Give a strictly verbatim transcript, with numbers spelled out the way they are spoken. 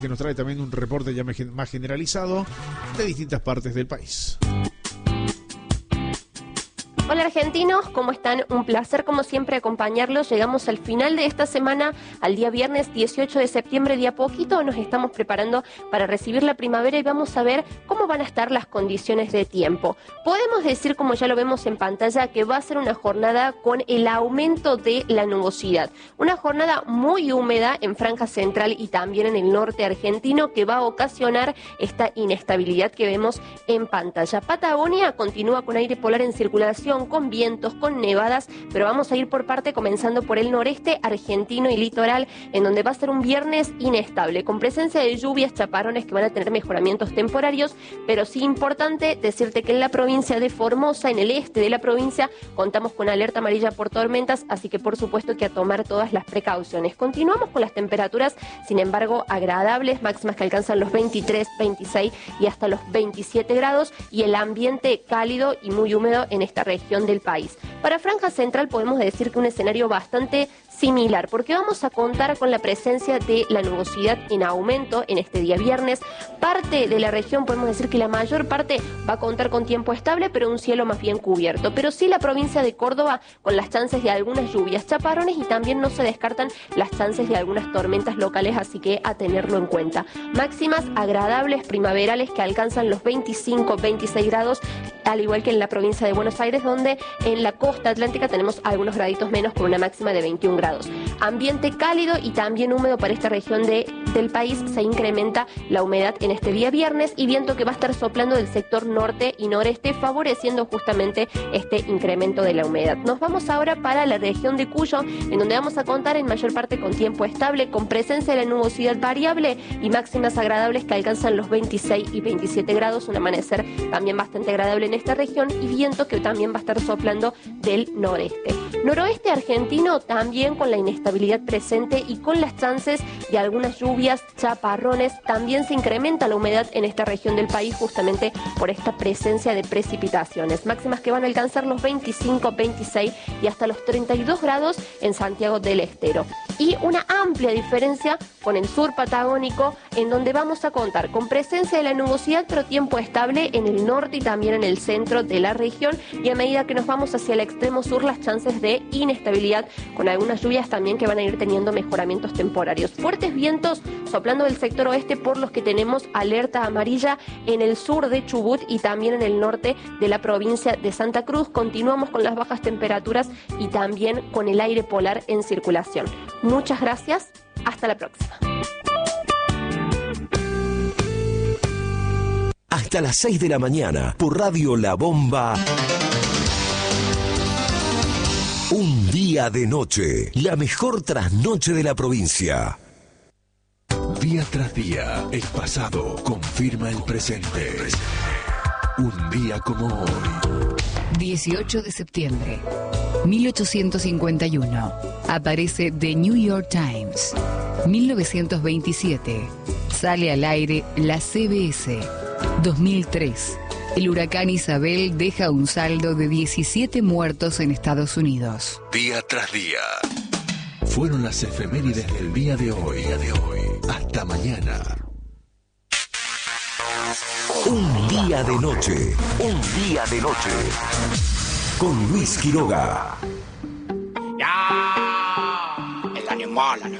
que nos trae también un reporte ya más generalizado de distintas partes del país. Hola argentinos, ¿cómo están? Un placer como siempre acompañarlos. Llegamos al final de esta semana, al día viernes dieciocho de septiembre, de a poquito nos estamos preparando para recibir la primavera y vamos a ver cómo van a estar las condiciones de tiempo. Podemos decir, como ya lo vemos en pantalla, que va a ser una jornada con el aumento de la nubosidad. Una jornada muy húmeda en franja central y también en el norte argentino, que va a ocasionar esta inestabilidad que vemos en pantalla. Patagonia continúa con aire polar en circulación, con vientos, con nevadas, pero vamos a ir por parte comenzando por el noreste argentino y litoral, en donde va a ser un viernes inestable, con presencia de lluvias, chaparrones que van a tener mejoramientos temporarios, pero sí importante decirte que en la provincia de Formosa, en el este de la provincia, contamos con alerta amarilla por tormentas, así que por supuesto que a tomar todas las precauciones. Continuamos con las temperaturas, sin embargo, agradables, máximas que alcanzan los veintitrés, veintiséis y hasta los veintisiete grados, y el ambiente cálido y muy húmedo en esta región del país. Para franja central podemos decir que un escenario bastante similar, porque vamos a contar con la presencia de la nubosidad en aumento en este día viernes. Parte de la región, podemos decir que la mayor parte va a contar con tiempo estable, pero un cielo más bien cubierto. Pero sí la provincia de Córdoba con las chances de algunas lluvias, chaparrones, y también no se descartan las chances de algunas tormentas locales, así que a tenerlo en cuenta. Máximas agradables primaverales que alcanzan los veinticinco, veintiséis grados, al igual que en la provincia de Buenos Aires, donde en la costa atlántica tenemos algunos graditos menos con una máxima de veintiún grados. Ambiente cálido y también húmedo para esta región de, del país. Se incrementa la humedad en este día viernes y viento que va a estar soplando del sector norte y noreste, favoreciendo justamente este incremento de la humedad. Nos vamos ahora para la región de Cuyo, en donde vamos a contar en mayor parte con tiempo estable, con presencia de la nubosidad variable y máximas agradables que alcanzan los veintiséis y veintisiete grados, un amanecer también bastante agradable en esta región, y viento que también va a estar soplando del noreste. Noroeste argentino también con la inestabilidad presente y con las chances de algunas lluvias, chaparrones. También se incrementa la humedad en esta región del país justamente por esta presencia de precipitaciones. Máximas que van a alcanzar los veinticinco, veintiséis y hasta los treinta y dos grados en Santiago del Estero. Y una amplia diferencia con el sur patagónico, en donde vamos a contar con presencia de la nubosidad, pero tiempo estable en el norte y también en el centro de la región. Y a medida que nos vamos hacia el extremo sur, las chances de inestabilidad con algunas lluvias también que van a ir teniendo mejoramientos temporarios. Fuertes vientos soplando del sector oeste, por los que tenemos alerta amarilla en el sur de Chubut y también en el norte de la provincia de Santa Cruz. Continuamos con las bajas temperaturas y también con el aire polar en circulación. Muchas gracias. Hasta la próxima. Hasta las seis de la mañana por Radio La Bomba. Un día de noche, la mejor trasnoche de la provincia. Día tras día, el pasado confirma el presente. Un día como hoy. dieciocho de septiembre, mil ochocientos cincuenta y uno. Aparece The New York Times. mil novecientos veintisiete. Sale al aire la C B S. dos mil tres. El huracán Isabel deja un saldo de diecisiete muertos en Estados Unidos. Día tras día. Fueron las efemérides del día de hoy. Día de hoy. Hasta mañana. Un día de noche. Un día de noche. Con Luis Quiroga. Ya, el animal, animal.